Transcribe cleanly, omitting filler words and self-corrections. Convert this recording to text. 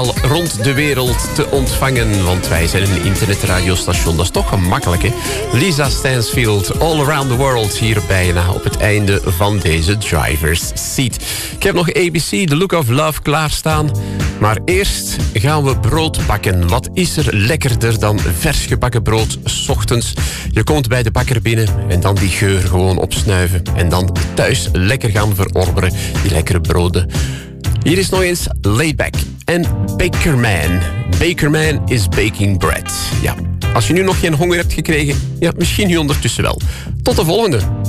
Rond de wereld te ontvangen, want wij zijn een internetradiostation. Dat is toch gemakkelijk, hè? Lisa Stansfield, All Around the World, hier bijna op het einde van deze Driver's Seat. Ik heb nog ABC, The Look of Love, klaarstaan. Maar eerst gaan we brood bakken. Wat is er lekkerder dan vers gebakken brood 's ochtends? Je komt bij de bakker binnen en dan die geur gewoon opsnuiven. En dan thuis lekker gaan verorberen, die lekkere broden. Hier is nog eens Laidback en Bakerman. Bakerman is baking bread. Ja, als je nu nog geen honger hebt gekregen, ja, misschien nu ondertussen wel. Tot de volgende.